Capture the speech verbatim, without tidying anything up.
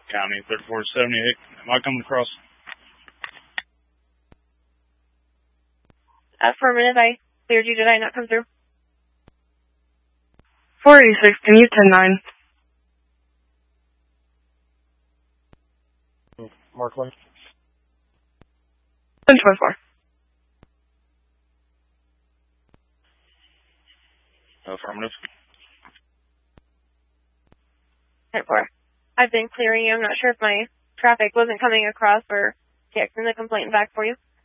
County thirty-four seventy-eight. Am I coming across? Affirmative, I cleared you. Did I not come through? four eighty-six, can you ten nine? Mark one. ten twenty-four. Affirmative. ten four. I've been clearing you. I'm not sure if my traffic wasn't coming across or texting the complaint back for you.